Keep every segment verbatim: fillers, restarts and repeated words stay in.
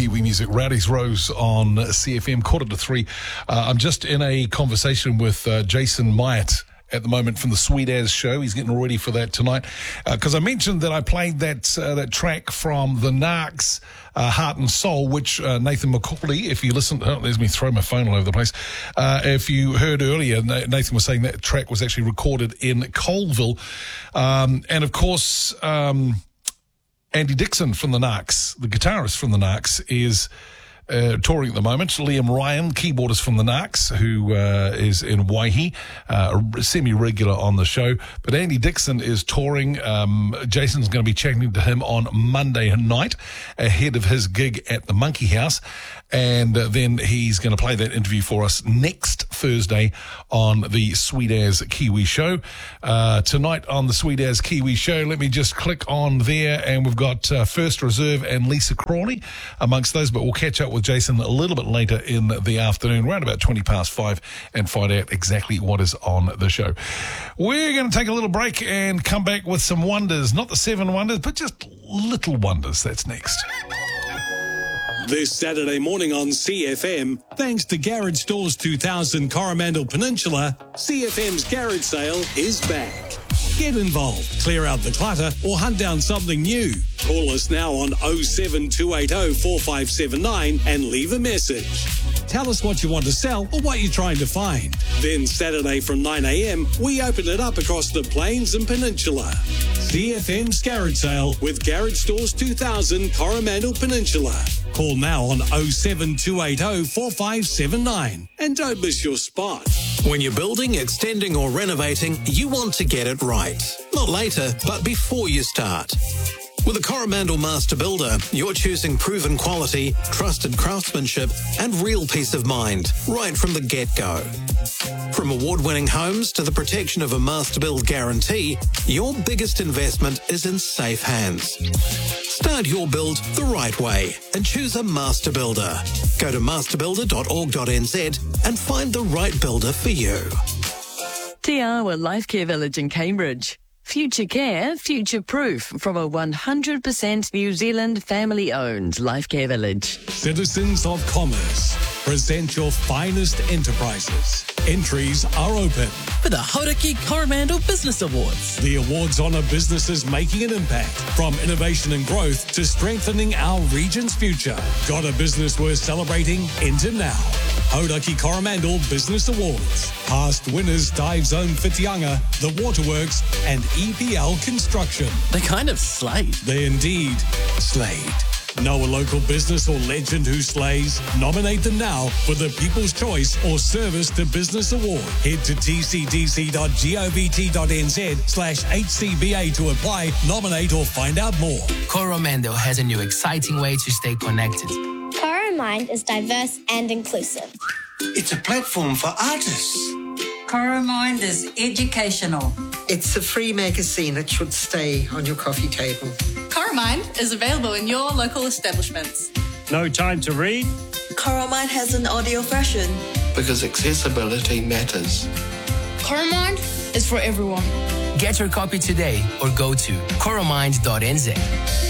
Kiwi music. Rowdy's Rose on C F M, quarter to three. Uh, I'm just in a conversation with uh, Jason Myatt at the moment from the Sweet As show. He's getting ready for that tonight. Because uh, I mentioned that I played that uh, that track from the Narcs, uh, Heart and Soul, which uh, Nathan McCauley, if you listen, oh, there's me throw my phone all over the place. Uh, if you heard earlier, Nathan was saying that track was actually recorded in Colville. Um, and of course, um, Andy Dixon from the Narcs, the guitarist from the Narcs, is Uh, touring at the moment. Liam Ryan, keyboardist from the Narcs, who uh, is in Waihi, uh, semi-regular on the show. But Andy Dixon is touring. Um, Jason's going to be chatting to him on Monday night ahead of his gig at the Monkey House. And uh, then he's going to play that interview for us next Thursday on the Sweet As Kiwi show. Uh, tonight on the Sweet As Kiwi show, let me just click on there, and we've got uh, First Reserve and Lisa Crawley amongst those, but we'll catch up with Jason a little bit later in the afternoon, around about twenty past five, and find out exactly what is on the show. We're going to take a little break and come back with some wonders, not the seven wonders, but just little wonders. That's next. This Saturday morning on C F M, thanks to Garage Stores two thousand Coromandel Peninsula, C F M's garage sale is back. Get involved, clear out the clutter, or hunt down something new. Call us now on oh seven two eight oh four five seven nine and leave a message. Tell us what you want to sell or what you're trying to find. Then Saturday from nine a.m, we open it up across the Plains and Peninsula. C F M's garage sale with Garage Stores two thousand Coromandel Peninsula. Call now on oh seven two eight oh four five seven nine and don't miss your spot. When you're building, extending or renovating, you want to get it right. Not later, but before you start. With a Coromandel Master Builder, you're choosing proven quality, trusted craftsmanship, and real peace of mind right from the get-go. From award-winning homes to the protection of a Master Build guarantee, your biggest investment is in safe hands. Start your build the right way and choose a Master Builder. Go to master builder dot org dot n z and find the right builder for you. Te Awa Life Care Village in Cambridge. Future care, future proof from a one hundred percent New Zealand family-owned life care village. Citizens of Commerce, present your finest enterprises. Entries are open for the Hauraki Coromandel Business Awards. The awards honour businesses making an impact, from innovation and growth to strengthening our region's future. Got a business worth celebrating? Enter now. Hauraki Coromandel Business Awards. Past winners: Dive Zone Whitianga, The Waterworks, and E P L Construction. They kind of slayed. They indeed slayed. Know a local business or legend who slays? Nominate them now for the People's Choice or Service to Business Award. Head to t c d c dot govt dot n z slash H C B A to apply, nominate, or find out more. Coromandel has a new exciting way to stay connected. Coromind is diverse and inclusive. It's a platform for artists. Coromind is educational. It's a free magazine that should stay on your coffee table. Coromind is available in your local establishments. No time to read? Coromind has an audio version. Because accessibility matters. Coromind is for everyone. Get your copy today or go to coromind dot n z.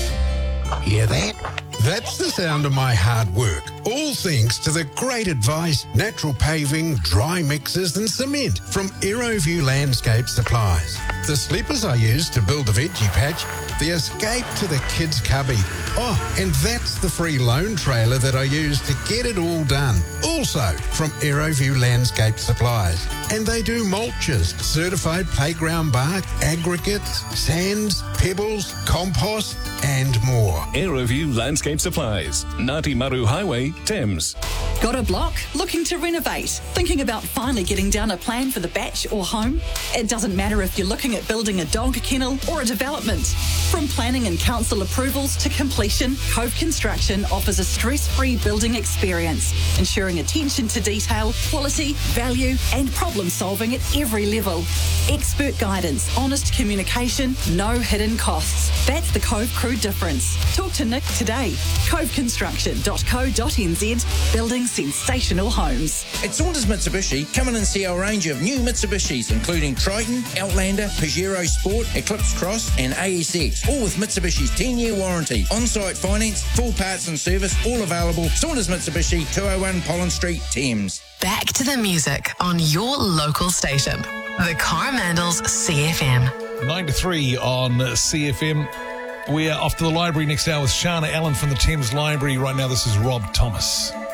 Hear that? That's the sound of my hard work. All thanks to the great advice, natural paving, dry mixers and cement from AeroView Landscape Supplies. The sleepers I use to build the veggie patch, the escape to the kids' cubby. Oh, and that's the free loan trailer that I use to get it all done. Also from AeroView Landscape Supplies. And they do mulches, certified playground bark, aggregates, sands, pebbles, compost and more. AeroView Landscape Supplies, Ngāti Maru Highway, Thames. Got a block? Looking to renovate? Thinking about finally getting down a plan for the batch or home? It doesn't matter if you're looking at building a dog kennel or a development. From planning and council approvals to completion, Cove Construction offers a stress-free building experience, ensuring attention to detail, quality, value and problem solving at every level. Expert guidance, honest communication, no hidden costs. That's the Cove Crew difference. Talk to Nick today. cove construction dot co dot n z, building sensational homes. At Saunders Mitsubishi, come in and see our range of new Mitsubishis, including Triton, Outlander, Pajero Sport, Eclipse Cross and A S X, all with Mitsubishi's ten-year warranty. On-site finance, full parts and service, all available. Saunders Mitsubishi, two oh one Pollen Street, Thames. Back to the music on your local station. The Coromandels C F M. nine to three on C F M. We are off to the library next hour with Shana Allen from the Thames Library. Right now, this is Rob Thomas.